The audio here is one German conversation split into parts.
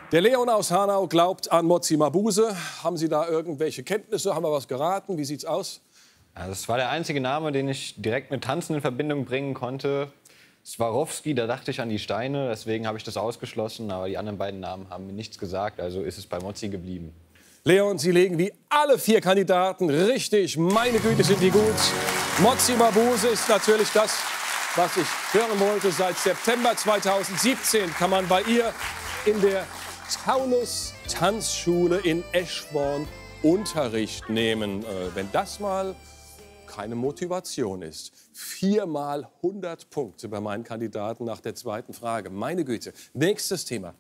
Der Leon aus Hanau glaubt an Motsi Mabuse. Haben Sie da irgendwelche Kenntnisse? Haben wir was geraten? Wie sieht's aus? Ja, das war der einzige Name, den ich direkt mit Tanzen in Verbindung bringen konnte. Swarovski, da dachte ich an die Steine, deswegen habe ich das ausgeschlossen. Aber die anderen beiden Namen haben mir nichts gesagt, also ist es bei Motsi geblieben. Leon, Sie legen wie alle 4 Kandidaten richtig. Meine Güte, sind die gut. Motsi Mabuse ist natürlich das, was ich hören wollte. Seit September 2017 kann man bei ihr in der Taunus Tanzschule in Eschborn Unterricht nehmen. Wenn das mal keine Motivation ist. 4 mal 100 Punkte bei meinen Kandidaten nach der zweiten Frage. Meine Güte. Nächstes Thema.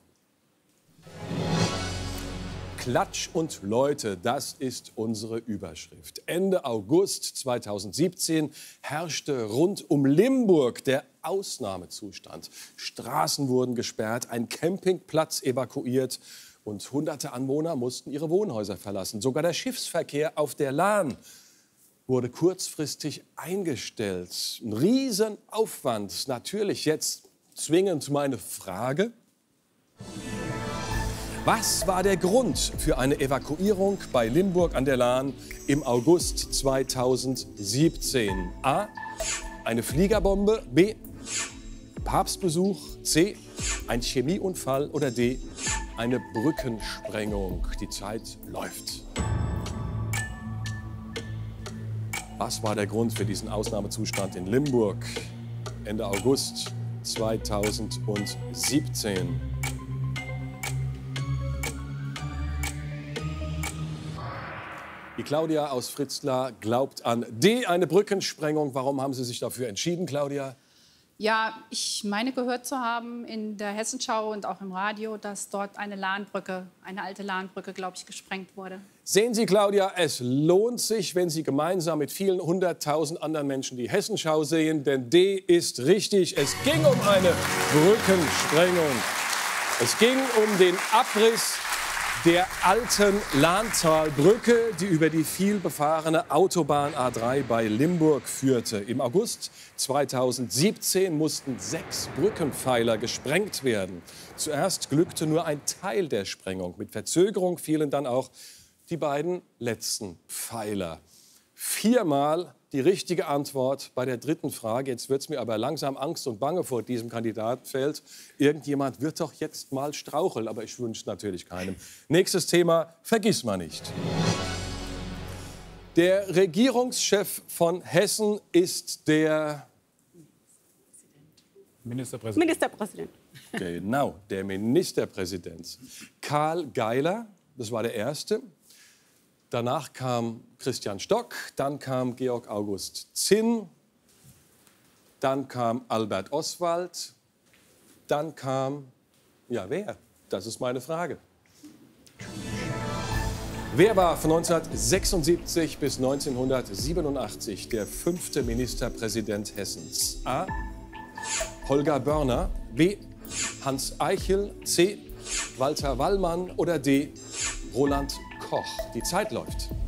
Klatsch und Leute, das ist unsere Überschrift. Ende August 2017 herrschte rund um Limburg der Ausnahmezustand. Straßen wurden gesperrt, ein Campingplatz evakuiert und hunderte Anwohner mussten ihre Wohnhäuser verlassen. Sogar der Schiffsverkehr auf der Lahn wurde kurzfristig eingestellt. Ein Riesenaufwand. Natürlich jetzt zwingend meine Frage. Was war der Grund für eine Evakuierung bei Limburg an der Lahn im August 2017? A. Eine Fliegerbombe. B. Papstbesuch. C. Ein Chemieunfall. Oder D. Eine Brückensprengung. Die Zeit läuft. Was war der Grund für diesen Ausnahmezustand in Limburg Ende August 2017? Die Claudia aus Fritzlar glaubt an D, eine Brückensprengung. Warum haben Sie sich dafür entschieden, Claudia? Ja, ich meine gehört zu haben in der Hessenschau und auch im Radio, dass dort eine Lahnbrücke, eine alte Lahnbrücke, glaube ich, gesprengt wurde. Sehen Sie, Claudia, es lohnt sich, wenn Sie gemeinsam mit vielen 100.000 anderen Menschen die Hessenschau sehen, denn D ist richtig. Es ging um eine Brückensprengung. Es ging um den Abriss der alten Lahntalbrücke, die über die vielbefahrene Autobahn A3 bei Limburg führte. Im August 2017 mussten 6 Brückenpfeiler gesprengt werden. Zuerst glückte nur ein Teil der Sprengung. Mit Verzögerung fielen dann auch die beiden letzten Pfeiler. 4-mal die richtige Antwort bei der dritten Frage. Jetzt wird es mir aber langsam Angst und Bange vor diesem Kandidatenfeld. Irgendjemand wird doch jetzt mal straucheln, aber ich wünsche es natürlich keinem. Nächstes Thema, vergiss mal nicht. Der Regierungschef von Hessen ist der Ministerpräsident. Genau, der Ministerpräsident. Karl Geiler, das war der Erste. Danach kam Christian Stock, dann kam Georg August Zinn, dann kam Albert Oswald, dann kam, ja wer? Das ist meine Frage. Wer war von 1976 bis 1987 der 5. Ministerpräsident Hessens? A. Holger Börner, B. Hans Eichel, C. Walter Wallmann oder D. Roland Koch. Die Zeit läuft.